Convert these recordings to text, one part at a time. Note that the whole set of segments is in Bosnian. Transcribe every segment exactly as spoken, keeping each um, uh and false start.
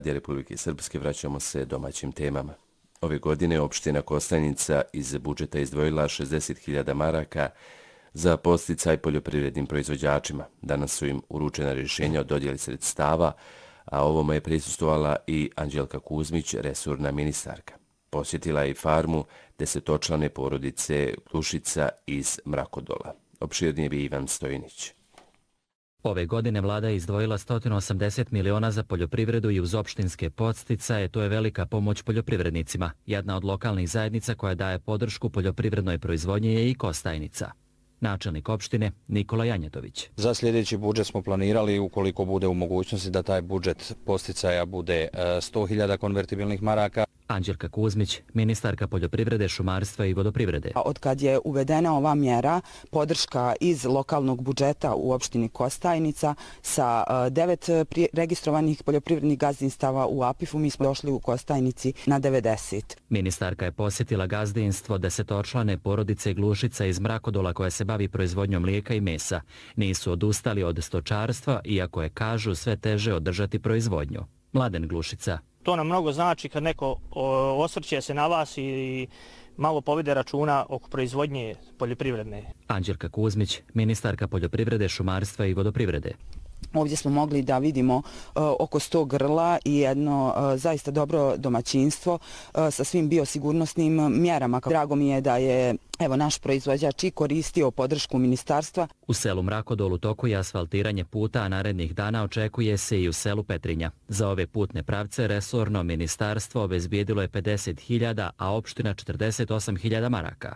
Republike Srpske vraćamo se domaćim temama. Ove godine opština Kostajnica iz budžeta izdvojila šezdeset hiljada maraka za podsticaj poljoprivrednim proizvođačima. Danas su im uručena rješenja o dodjeli sredstava, a ovome je prisustvovala i Anđelka Kuzmić, resorna ministarka. Posjetila je i farmu desetočlane porodice Glušica iz Mrakodola. Opširnije bi Ivan Stojinić. Ove godine vlada je izdvojila sto osamdeset miliona za poljoprivredu i uz opštinske podsticaje, to je velika pomoć poljoprivrednicima. Jedna od lokalnih zajednica koja daje podršku poljoprivrednoj proizvodnji je i Kostajnica. Načelnik opštine Nikola Janjetović. Za sljedeći budžet smo planirali, ukoliko bude u mogućnosti, da taj budžet podsticaja bude sto hiljada konvertibilnih maraka. Anđelka Kuzmić, ministarka poljoprivrede, šumarstva i vodoprivrede. Od kad je uvedena ova mjera, podrška iz lokalnog budžeta u opštini Kostajnica sa devet registrovanih poljoprivrednih gazdinstava u A P I F-u, mi smo došli u Kostajnici na devedeset. Ministarka je posjetila gazdinstvo desetočlane porodice Glušica iz Mrakodola koja se bavi proizvodnjom mlijeka i mesa. Nisu odustali od stočarstva, iako je, kažu, sve teže održati proizvodnju. Mladen Glušica. To nam mnogo znači kad neko osvrće se na vas i malo povede računa oko proizvodnje poljoprivredne. Anđelka Kuzmić, ministarka poljoprivrede, šumarstva i vodoprivrede. Ovdje smo mogli da vidimo uh, oko sto grla i jedno uh, zaista dobro domaćinstvo uh, sa svim biosigurnosnim mjerama. Drago mi je da je evo naš proizvođač i koristio podršku ministarstva. U selu Mrakodol u toku je asfaltiranje puta, a narednih dana očekuje se i u selu Petrinja. Za ove putne pravce resorno ministarstvo obezbijedilo je pedeset hiljada, a opština četrdeset osam hiljada maraka.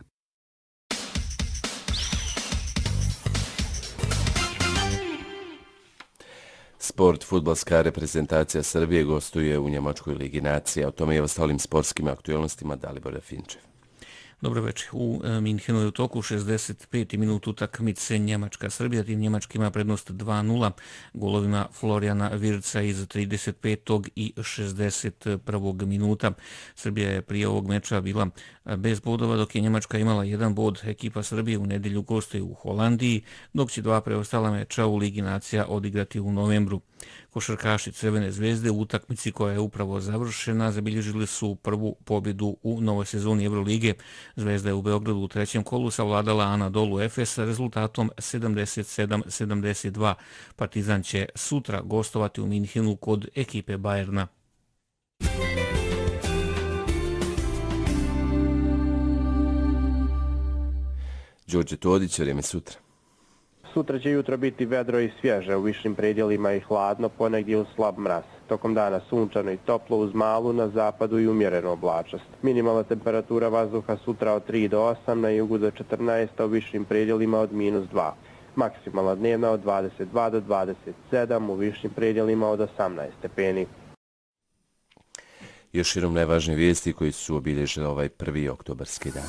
Sport, fudbalska reprezentacija Srbije gostuje u Njemačkoj ligi nacija. O tome i ostalim sportskim aktualnostima Dalibor Finčev. Dobro večer. U Minhenu je u toku šezdeset peti minut utakmice Njemačka-Srbija. Tim Njemačka ima prednost dva nula golovima Florijana Virca iz trideset petog i šezdeset prvog minuta. Srbija je prije ovog meča bila bez bodova, dok je Njemačka imala jedan bod. Ekipa Srbije u nedjelju gostuje u Holandiji, dok će dva preostala meča u Ligi nacija odigrati u novembru. Košarkaši Crvene zvezde u utakmici koja je upravo završena zabilježili su prvu pobjedu u novoj sezoni Evrolige. Zvezda je u Beogradu u trećem kolu savladala Anadolu Efes sa rezultatom sedamdeset sedam sedamdeset dva. Partizan će sutra gostovati u Minhenu kod ekipe Bajerna. Đorđe Todić, vrijeme sutra. Sutra će jutro biti vedro i svježe, u višim predjelima i hladno, ponegdje uz slab mraz. Tokom dana sunčano i toplo uz malu, na zapadu i umjerenu oblačnost. Minimalna temperatura vazduha sutra od tri do osam, na jugu do četrnaest, a u višim predjelima od minus dva. Maksimalna dnevna od dvadeset dva do dvadeset sedam, u višim predjelima od osamnaest stepeni. Još širom najvažnije vijesti koji su obilježili ovaj prvi oktobarski dan.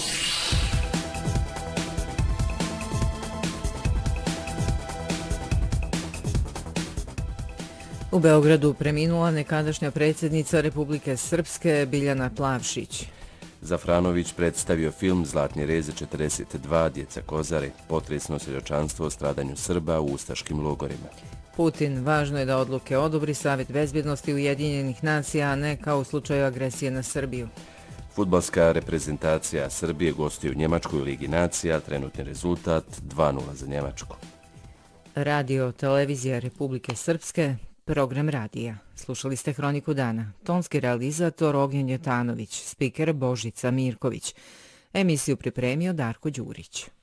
U Beogradu preminula nekadašnja predsjednica Republike Srpske Biljana Plavšić. Zafranović predstavio film Zlatni rez četrdeset dva, Djeca Kozare, potresno svjedočanstvo o stradanju Srba u ustaškim logorima. Putin, važno je da odluke odobri Savjet bezbjednosti Ujedinjenih nacija, a ne kao u slučaju agresije na Srbiju. Fudbalska reprezentacija Srbije gostuje u Njemačkoj ligi nacija, trenutni rezultat dva nula za Njemačku. Radio, televizija Republike Srpske, program radija. Slušali ste Hroniku dana. Tonski realizator Ognjen Jotanović, spiker Božica Mirković. Emisiju pripremio Darko Đurić.